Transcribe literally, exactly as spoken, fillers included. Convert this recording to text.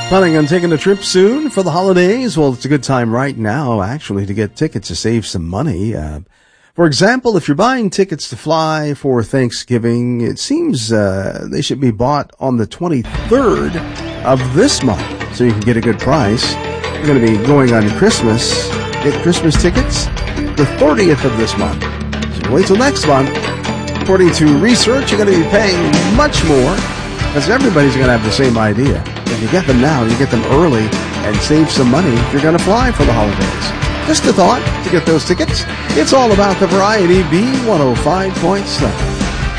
Planning on taking a trip soon for the holidays? Well, it's a good time right now, actually, to get tickets to save some money. Uh, for example, if you're buying tickets to fly for Thanksgiving, it seems uh, they should be bought on the twenty-third of this month, so you can get a good price. You're going to be going on Christmas. Get Christmas tickets the thirtieth of this month. So wait till next month. According to research, you're going to be paying much more, because everybody's going to have the same idea. If you get them now, you get them early and save some money if you're going to fly for the holidays. Just a thought to get those tickets. It's all about the variety B one oh five point seven.